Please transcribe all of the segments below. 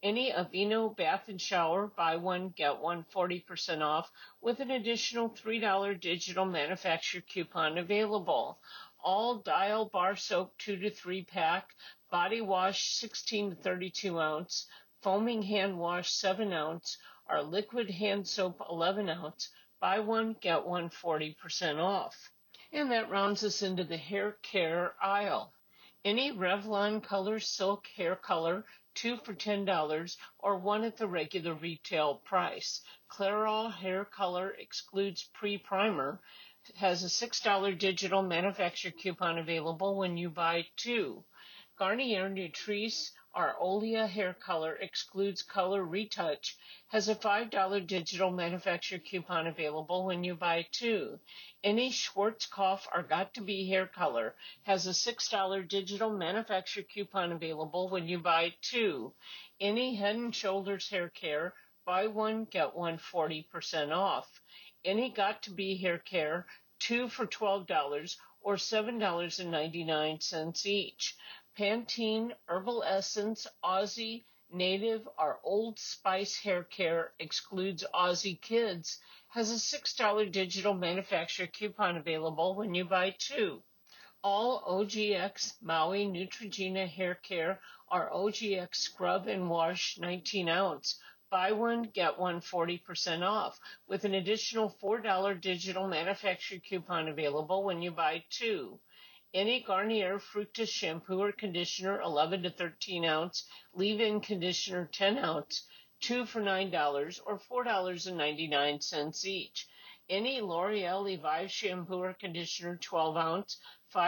Any Aveeno bath and shower, buy one, get one 40% off with an additional $3 digital manufacturer coupon available. All Dial bar soap 2 to 3 pack, body wash 16 to 32 ounce, foaming hand wash 7 ounce, or liquid hand soap 11 ounce, buy one, get one 40% off. And that rounds us into the hair care aisle. Any Revlon Color Silk hair color, 2 for $10 or 1 at the regular retail price. Clairol hair color excludes pre-primer, has a $6 digital manufacturer coupon available when you buy 2. Garnier Nutrice Olia hair color excludes color retouch, has a $5 digital manufacturer coupon available when you buy 2. Any Schwarzkopf or Got2b hair color has a $6 digital manufacturer coupon available when you buy 2. Any Head & Shoulders hair care, buy one, get one 40% off. Any Got2b hair care, 2 for $12 or $7.99 each. Pantene Herbal Essence Aussie Native or Old Spice hair care excludes Aussie Kids, has a $6 digital manufacturer coupon available when you buy 2. All OGX Maui Neutrogena hair care are OGX Scrub and Wash 19 ounce. Buy one, get one 40% off with an additional $4 digital manufacturer coupon available when you buy 2. Any Garnier Fructis shampoo or conditioner 11 to 13 ounce, leave-in conditioner 10 ounce, 2 for $9 or $4.99 each. Any L'Oreal Evive shampoo or conditioner 12 ounce,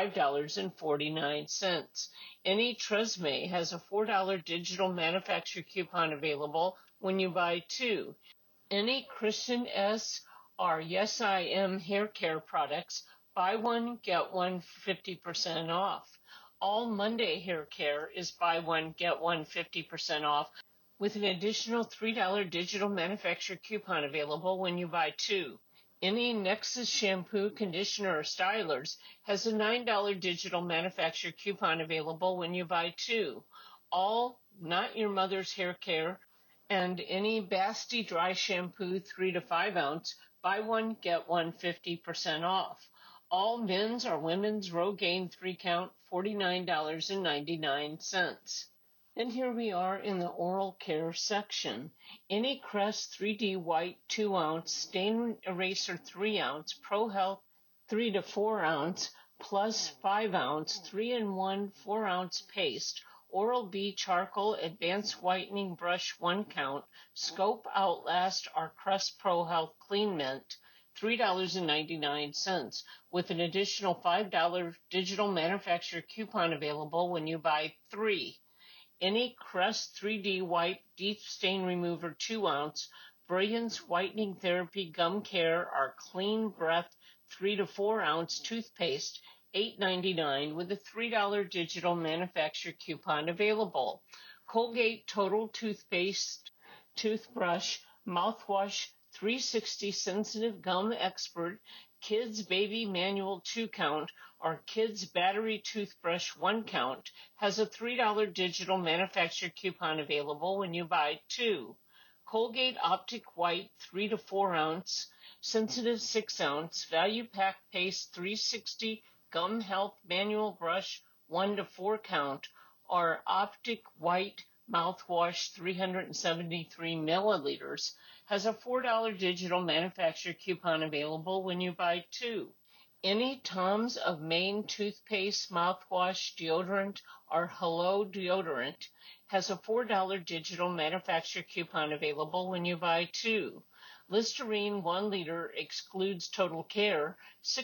$5.49. Any Tresemme has a $4 digital manufacturer coupon available when you buy 2. Any Christian S or Yes I Am hair care products, buy one, get one 50% off. All Monday hair care is buy one, get one 50% off with an additional $3 digital manufacturer coupon available when you buy 2. Any Nexus shampoo, conditioner, or stylers has a $9 digital manufacturer coupon available when you buy 2. All Not Your Mother's hair care and any Basti dry shampoo 3 to 5 ounce, buy one, get one 50% off. All men's or women's Rogaine 3 count, $49.99. And here we are in the oral care section. Any Crest 3D White 2 ounce, Stain Eraser 3 ounce, Pro Health 3 to 4 ounce, plus 5 ounce, 3-in-1 4 ounce paste, Oral-B Charcoal Advanced Whitening Brush 1 count, Scope Outlast or Crest Pro Health Clean Mint, $3.99 with an additional $5 digital manufacturer coupon available when you buy 3. Any Crest 3D Wipe Deep Stain Remover 2 ounce, Brilliance Whitening Therapy Gum Care or Clean Breath 3 to 4 ounce toothpaste, $8.99 with a $3 digital manufacturer coupon available. Colgate Total Toothpaste, Toothbrush, Mouthwash 360 Sensitive Gum Expert, Kids Baby Manual 2 count, or Kids Battery Toothbrush 1 count, has a $3 digital manufacturer coupon available when you buy 2. Colgate Optic White 3 to 4 ounce, Sensitive 6 ounce, Value Pack Paste 360 Gum Health Manual Brush 1 to 4 count, or Optic White Mouthwash 373 milliliters, has a $4 digital manufacturer coupon available when you buy 2. Any Tom's of Maine toothpaste, mouthwash, deodorant, or Hello deodorant has a $4 digital manufacturer coupon available when you buy 2. Listerine 1 liter excludes Total Care,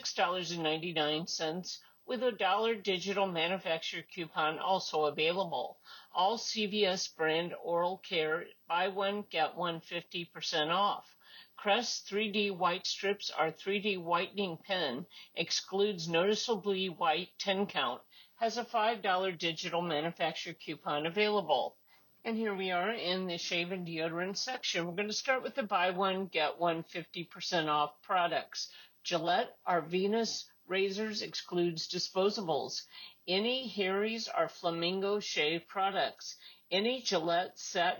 $6.99, with a $1 digital manufacturer coupon also available. All CVS brand oral care, buy one, get one 50% off. Crest 3D White Strips or 3D Whitening Pen excludes Noticeably White 10 count, has a $5 digital manufacturer coupon available. And here we are in the shave and deodorant section. We're going to start with the buy one, get one 50% off products. Gillette or Venus razors excludes disposables. Any Harry's or Flamingo shave products. Any Gillette satin